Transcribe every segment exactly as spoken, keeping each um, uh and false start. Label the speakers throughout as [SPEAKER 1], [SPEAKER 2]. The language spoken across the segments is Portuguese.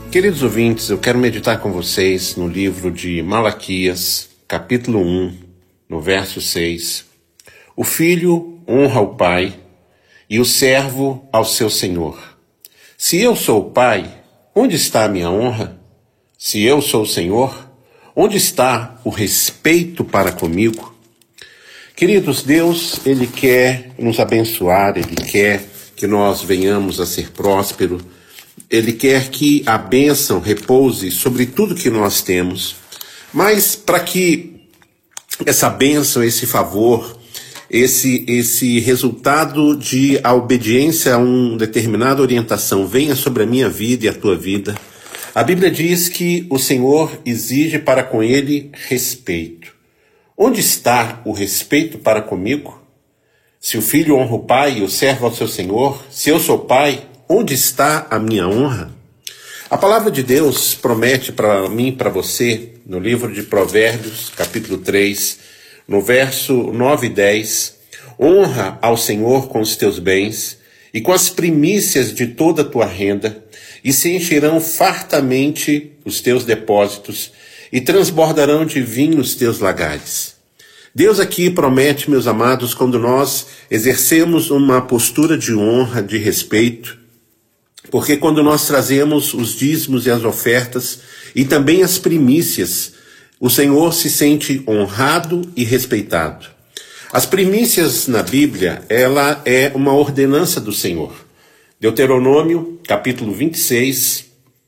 [SPEAKER 1] Queridos ouvintes, eu quero meditar com vocês no livro de Malaquias, capítulo um, no verso seis. O filho honra o pai e o servo ao seu senhor. Se eu sou o pai, onde está a minha honra? Se eu sou o senhor, onde está o respeito para comigo? Queridos, Deus, Ele quer nos abençoar, Ele quer que nós venhamos a ser prósperos, Ele quer que a bênção repouse sobre tudo que nós temos. Mas para que essa bênção, esse favor, esse, esse resultado de a obediência a uma determinada orientação venha sobre a minha vida e a tua vida, a Bíblia diz que o Senhor exige para com ele respeito. Onde está o respeito para comigo? Se o filho honra o pai e o servo ao seu senhor, se eu sou pai, onde está a minha honra? A palavra de Deus promete para mim e para você, no livro de Provérbios, capítulo três, no verso nove e dez, honra ao Senhor com os teus bens e com as primícias de toda a tua renda, e se encherão fartamente os teus depósitos, e transbordarão de vinho os teus lagares. Deus aqui promete, meus amados, quando nós exercemos uma postura de honra, de respeito, porque quando nós trazemos os dízimos e as ofertas, e também as primícias, o Senhor se sente honrado e respeitado. As primícias na Bíblia, ela é uma ordenança do Senhor. Deuteronômio, capítulo vinte e seis,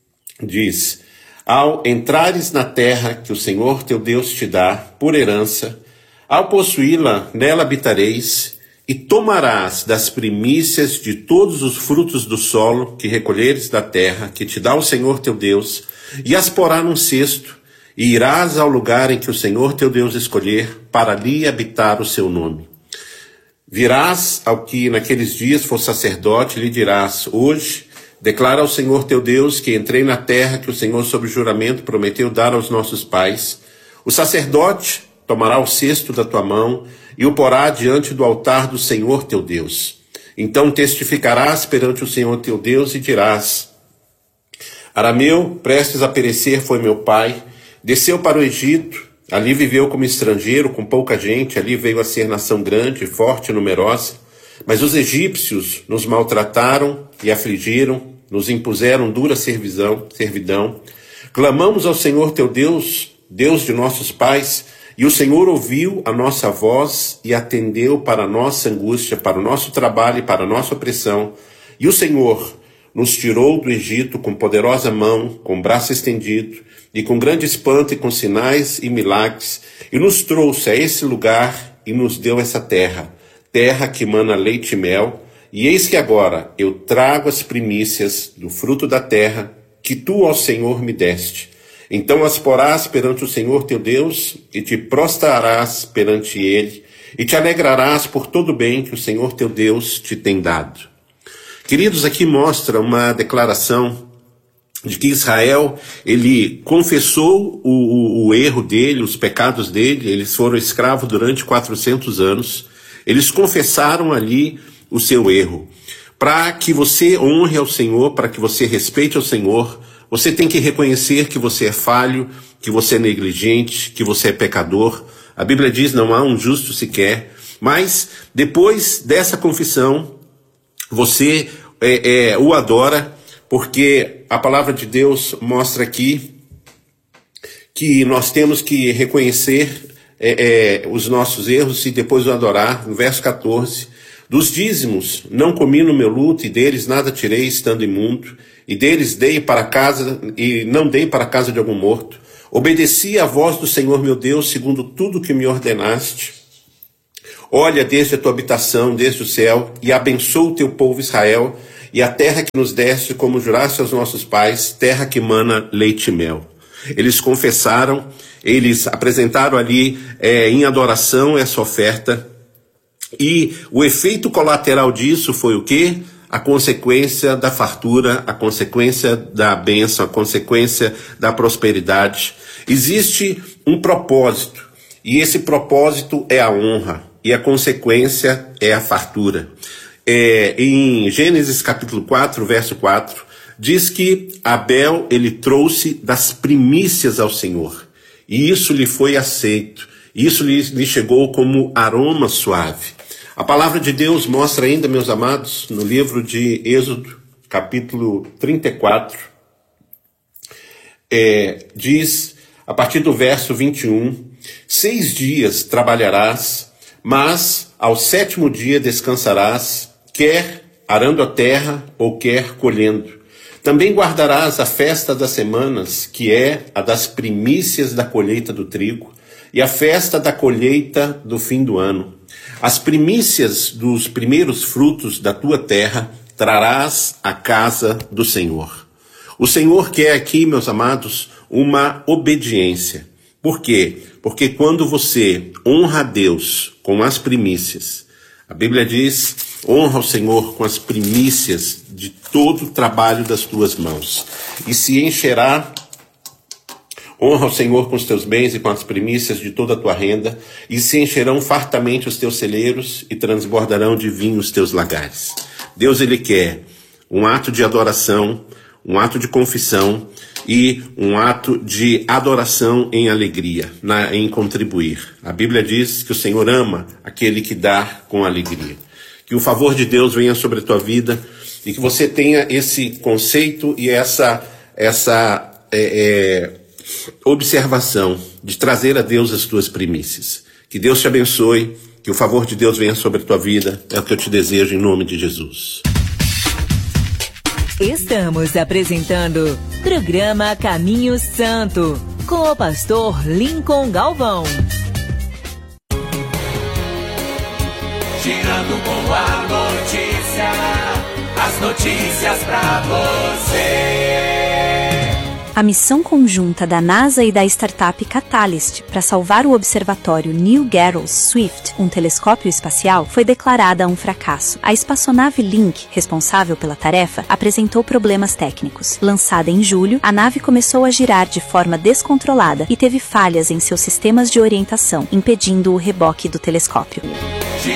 [SPEAKER 1] diz: ao entrares na terra que o Senhor teu Deus te dá por herança, ao possuí-la, nela habitareis, e tomarás das primícias de todos os frutos do solo que recolheres da terra, que te dá o Senhor teu Deus, e as porá num cesto, e irás ao lugar em que o Senhor teu Deus escolher, para ali habitar o seu nome. Virás ao que naqueles dias for sacerdote, lhe dirás: hoje declara ao Senhor teu Deus que entrei na terra que o Senhor, sob juramento, prometeu dar aos nossos pais. O sacerdote tomará o cesto da tua mão e o porá diante do altar do Senhor teu Deus. Então testificarás perante o Senhor teu Deus e dirás: Arameu, prestes a perecer, foi meu pai, desceu para o Egito, ali viveu como estrangeiro, com pouca gente, ali veio a ser nação grande, forte e numerosa. Mas os egípcios nos maltrataram e afligiram, nos impuseram dura servidão, servidão. Clamamos ao Senhor teu Deus, Deus de nossos pais, e o Senhor ouviu a nossa voz e atendeu para a nossa angústia, para o nosso trabalho e para a nossa opressão. E o Senhor nos tirou do Egito com poderosa mão, com braço estendido, e com grande espanto e com sinais e milagres, e nos trouxe a esse lugar e nos deu essa terra, terra que mana leite e mel, e eis que agora eu trago as primícias do fruto da terra que tu, ó Senhor, me deste. Então as porás perante o Senhor teu Deus, e te prostrarás perante ele, e te alegrarás por todo o bem que o Senhor teu Deus te tem dado. Queridos, aqui mostra uma declaração de que Israel, ele confessou o, o, o erro dele, os pecados dele. Eles foram escravos durante quatrocentos anos, eles confessaram ali o seu erro. Para que você honre ao Senhor, para que você respeite ao Senhor, você tem que reconhecer que você é falho, que você é negligente, que você é pecador. A Bíblia diz: não há um justo sequer. Mas depois dessa confissão, você é, é, o adora, porque a palavra de Deus mostra aqui que nós temos que reconhecer é, é, os nossos erros e depois o adorar. No verso catorze, dos dízimos não comi no meu luto, e deles nada tirei estando imundo, e deles dei para casa, e não dei para a casa de algum morto. Obedeci à voz do Senhor meu Deus, segundo tudo que me ordenaste. Olha desde a tua habitação, desde o céu, e abençoa o teu povo Israel, e a terra que nos deste, como juraste aos nossos pais, terra que mana leite e mel. Eles confessaram, eles apresentaram ali é, em adoração essa oferta, e o efeito colateral disso foi o quê? A consequência da fartura, a consequência da bênção, a consequência da prosperidade. Existe um propósito, e esse propósito é a honra, e a consequência é a fartura. É, em Gênesis capítulo quatro, verso quatro, diz que Abel, ele trouxe das primícias ao Senhor, e isso lhe foi aceito, isso lhe, lhe chegou como aroma suave. A palavra de Deus mostra ainda, meus amados, no livro de Êxodo, capítulo trinta e quatro, é, diz, a partir do verso vinte e um, seis dias trabalharás, mas ao sétimo dia descansarás, quer arando a terra ou quer colhendo. Também guardarás a festa das semanas, que é a das primícias da colheita do trigo, e a festa da colheita do fim do ano. As primícias dos primeiros frutos da tua terra trarás à casa do Senhor. O Senhor quer aqui, meus amados, uma obediência. Por quê? Porque quando você honra a Deus com as primícias, a Bíblia diz, honra o Senhor com as primícias de todo o trabalho das tuas mãos, e se encherá. Honra o Senhor com os teus bens e com as primícias de toda a tua renda, e se encherão fartamente os teus celeiros e transbordarão de vinho os teus lagares. Deus, ele quer um ato de adoração, um ato de confissão e um ato de adoração em alegria, na, em contribuir. A Bíblia diz que o Senhor ama aquele que dá com alegria. Que o favor de Deus venha sobre a tua vida e que você tenha esse conceito e essa, essa é, é, observação de trazer a Deus as tuas primícias. Que Deus te abençoe, que o favor de Deus venha sobre a tua vida, é o que eu te desejo em nome de Jesus.
[SPEAKER 2] Estamos apresentando programa Caminho Santo, com o pastor Lincoln Galvão.
[SPEAKER 3] Girando com a notícia, as notícias pra você.
[SPEAKER 4] A missão conjunta da NASA e da startup Catalyst para salvar o observatório Neil Gehrels Swift, um telescópio espacial, foi declarada um fracasso. A espaçonave Link, responsável pela tarefa, apresentou problemas técnicos. Lançada em julho, a nave começou a girar de forma descontrolada e teve falhas em seus sistemas de orientação, impedindo o reboque do telescópio.